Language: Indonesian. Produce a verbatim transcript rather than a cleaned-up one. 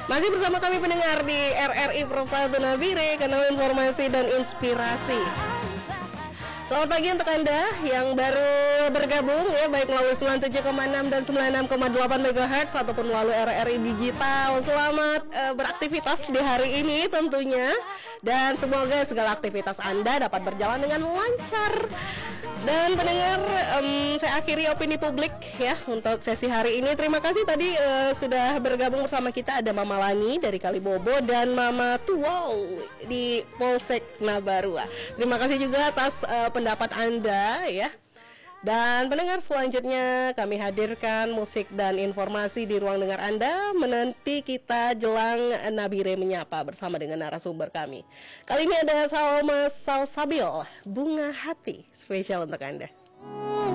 Masih bersama kami pendengar di R R I Persatu Nabire, kanal informasi dan inspirasi. Selamat pagi untuk Anda yang baru bergabung ya, baik melalui sembilan puluh tujuh koma enam dan sembilan puluh enam koma delapan megahertz ataupun melalui R R I Digital. Selamat uh, beraktivitas di hari ini tentunya, dan semoga segala aktivitas Anda dapat berjalan dengan lancar. Dan pendengar, um, saya akhiri opini publik ya untuk sesi hari ini. Terima kasih tadi uh, sudah bergabung bersama kita, ada Mama Lani dari Kalibobo dan Mama Tuwau di Polsek Nabarua. Terima kasih juga atas uh, pendapat Anda ya. Dan pendengar, selanjutnya kami hadirkan musik dan informasi di ruang dengar Anda menanti kita jelang Nabire Menyapa bersama dengan narasumber kami. Kali ini ada Salma Salsabil, Bunga Hati, spesial untuk Anda.